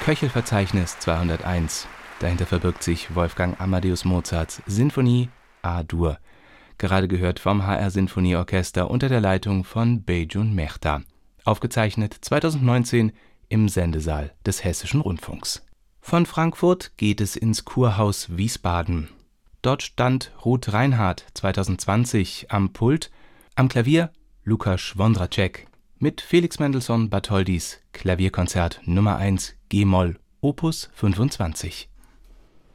Köchelverzeichnis 201. Dahinter verbirgt sich Wolfgang Amadeus Mozarts Sinfonie A-Dur. Gerade gehört vom HR Sinfonieorchester unter der Leitung von Beyjun Mehta. Aufgezeichnet 2019 im Sendesaal des Hessischen Rundfunks. Von Frankfurt geht es ins Kurhaus Wiesbaden. Dort stand Ruth Reinhardt 2020 am Pult, am Klavier Lukas Wondracek mit Felix Mendelssohn Bartholdys Klavierkonzert Nummer 1 G-Moll Opus 25.